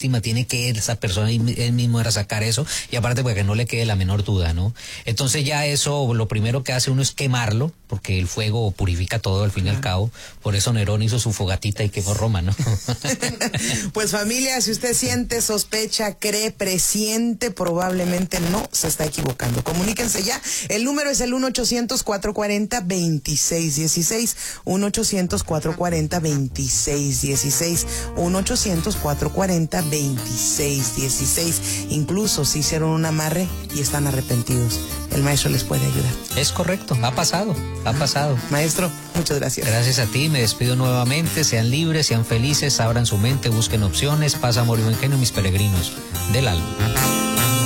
víctima, tiene que esa persona él mismo era sacar eso, y aparte para que no le quede la menor duda, ¿no? Entonces ya eso, lo primero que hace uno es quemarlo, porque el fuego purifica todo al fin y al cabo. Por eso Nerón hizo su fogatita y quemó Roma, ¿no? Pues familia, si usted siente, sospecha, cree, presiente, probablemente no, se está equivocando. Comuníquense ya. El número es el 1-800-440-2616. 1-800-440-2616. 1-800-440-2616. Incluso si hicieron un amarre y están arrepentidos, el maestro les puede ayudar. Es correcto, ha pasado. Maestro, muchas gracias. Gracias a ti, me despido nuevamente. Sean libres, sean felices, abran su mente, busquen opciones. Paz, amor y buen genio, mis peregrinos del alma.